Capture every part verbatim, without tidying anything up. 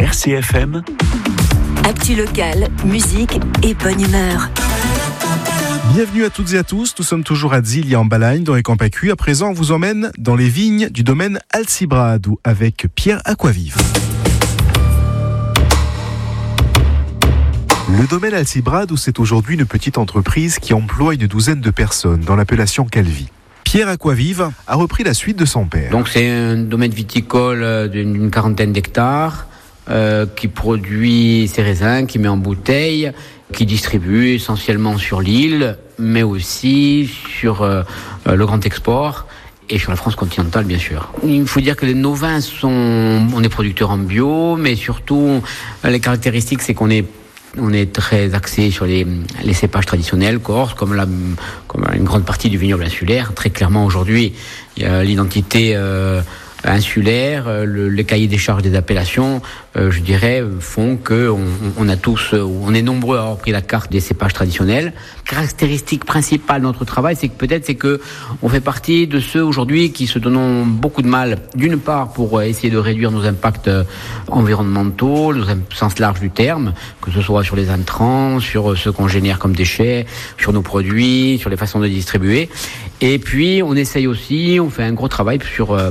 R C F M. Actu locale, musique et bonne humeur. Bienvenue à toutes et à tous, nous sommes toujours à Dzilli en Balagne dans les Camps à Cuits. À présent, on vous emmène dans les vignes du domaine Alcibrado avec Pierre Aquavive. Le domaine Alcibrado, c'est aujourd'hui une petite entreprise qui emploie une douzaine de personnes dans l'appellation Calvi. Pierre Aquavive a repris la suite de son père. Donc c'est un domaine viticole d'une quarantaine d'hectares euh, qui produit ses raisins, qui met en bouteille, qui distribue essentiellement sur l'île, mais aussi sur euh, le grand export et sur la France continentale, bien sûr. Il faut dire que nos vins sont... On est producteurs en bio, mais surtout, les caractéristiques, c'est qu'on est On est très axé sur les, les cépages traditionnels corses, comme, la, comme une grande partie du vignoble insulaire. Très clairement, aujourd'hui, il y a l'identité euh, insulaire, le, les cahiers des charges des appellations, euh, je dirais, font que on, on a tous, on est nombreux à avoir pris la carte des cépages traditionnels. Caractéristique principale de notre travail, c'est que peut-être c'est que on fait partie de ceux aujourd'hui qui se donnent beaucoup de mal, d'une part pour essayer de réduire nos impacts environnementaux, au sens large du terme, que ce soit sur les intrants, sur ce qu'on génère comme déchets, sur nos produits, sur les façons de distribuer. Et puis on essaye aussi, on fait un gros travail sur euh,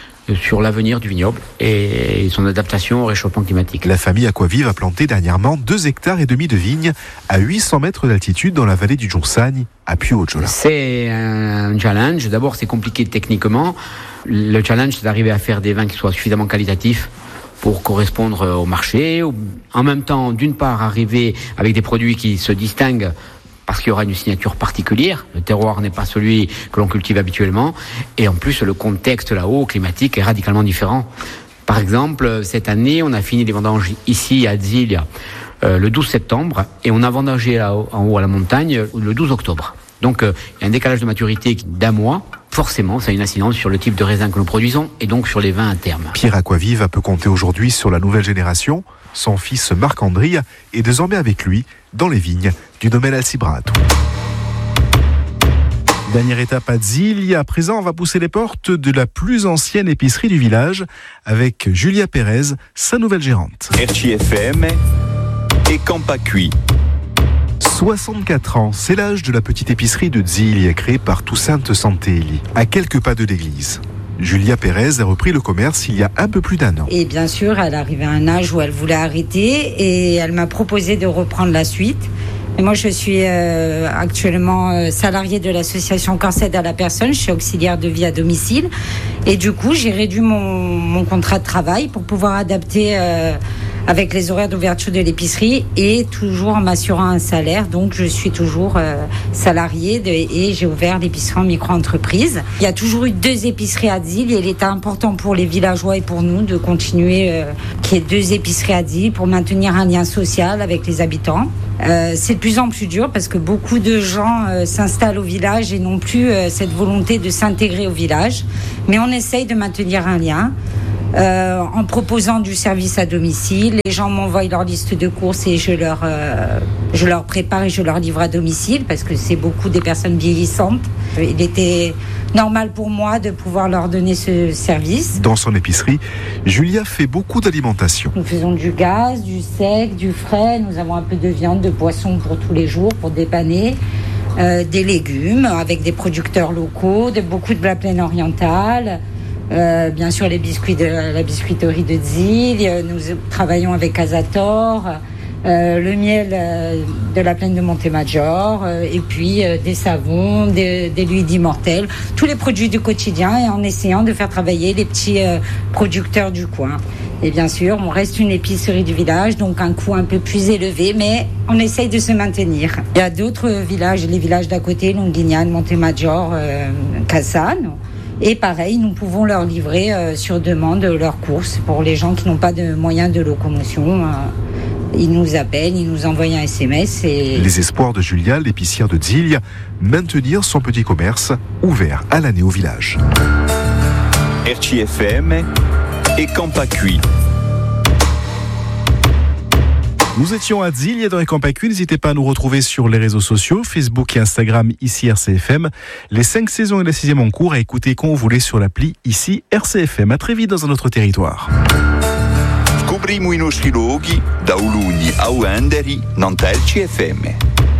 sur l'avenir du vignoble et son adaptation au réchauffement climatique. La famille Aquavive a planté dernièrement deux hectares et demi de vignes à huit cents mètres d'altitude dans la vallée du Djoursagne, à Puyo-Djola. C'est un challenge. D'abord, c'est compliqué techniquement. Le challenge, c'est d'arriver à faire des vins qui soient suffisamment qualitatifs pour correspondre au marché. En même temps, d'une part, arriver avec des produits qui se distinguent parce qu'il y aura une signature particulière. Le terroir n'est pas celui que l'on cultive habituellement. Et en plus, le contexte là-haut, climatique, est radicalement différent. Par exemple, cette année, on a fini les vendanges ici à Dzilli euh, le douze septembre et on a vendangé là, en haut à la montagne le douze octobre. Donc, euh, il y a un décalage de maturité d'un mois. Forcément, ça a une incidence sur le type de raisin que nous produisons et donc sur les vins à terme. Pierre Aquavive peut compter aujourd'hui sur la nouvelle génération. Son fils Marc-André est désormais avec lui dans les vignes du domaine Alcibrado. Dernière étape à Dzilli. À présent, on va pousser les portes de la plus ancienne épicerie du village avec Julia Pérez, sa nouvelle gérante. R C F M et Camps à Cuits. soixante-quatre ans, c'est l'âge de la petite épicerie de Dzilli, créée par Toussainte Santelli, à quelques pas de l'église. Julia Pérez a repris le commerce il y a un peu plus d'un an. Et bien sûr, elle arrivait à un âge où elle voulait arrêter et elle m'a proposé de reprendre la suite. Et moi, je suis euh, actuellement euh, salariée de l'association Cancer à la personne. Je suis auxiliaire de vie à domicile. Et du coup, j'ai réduit mon, mon contrat de travail pour pouvoir adapter euh, avec les horaires d'ouverture de l'épicerie et toujours en m'assurant un salaire. Donc, je suis toujours euh, salariée de, et j'ai ouvert l'épicerie en micro-entreprise. Il y a toujours eu deux épiceries à Dzilli et il était important pour les villageois et pour nous de continuer euh, qu'il y ait deux épiceries à Dzilli pour maintenir un lien social avec les habitants. Euh, c'est de plus en plus dur parce que beaucoup de gens euh, s'installent au village et n'ont plus euh, cette volonté de s'intégrer au village. Mais on essaye de maintenir un lien euh, en proposant du service à domicile. Les gens m'envoient leur liste de courses et je leur, euh, je leur prépare et je leur livre à domicile parce que c'est beaucoup des personnes vieillissantes. Il était normal pour moi de pouvoir leur donner ce service. Dans son épicerie, Julia fait beaucoup d'alimentation. Nous faisons du gaz, du sec, du frais. Nous avons un peu de viande, de poisson pour tous les jours, pour dépanner. Euh, des légumes avec des producteurs locaux, de, beaucoup de la plaine orientale. Euh, bien sûr, les biscuits de la biscuiterie de Dzilli. Nous travaillons avec Azator. Euh, le miel euh, de la plaine de Montémajor, euh, et puis euh, des savons, des, des huiles immortelles, tous les produits du quotidien, et en essayant de faire travailler les petits euh, producteurs du coin. Et bien sûr, on reste une épicerie du village, donc un coût un peu plus élevé, mais on essaye de se maintenir. Il y a d'autres villages, les villages d'à côté, Longuignane, Montémajor, euh, Cassane. Et pareil, nous pouvons leur livrer euh, sur demande leurs courses pour les gens qui n'ont pas de moyens de locomotion. Euh, Ils nous appellent, ils nous envoient un S M S. Et... Les espoirs de Julia, l'épicière de Dzilli, maintenir son petit commerce ouvert à l'année au village. R C F M et Camps à Cuits. Nous étions à Dzilli dans les Camps à Cuits. N'hésitez pas à nous retrouver sur les réseaux sociaux, Facebook et Instagram, ici R C F M. Les cinq saisons et la sixième en cours à écouter quand vous voulez sur l'appli ici R C F M. À très vite dans un autre territoire. scopriamo i nostri luoghi da Uluni a Uenderi, non L C F M.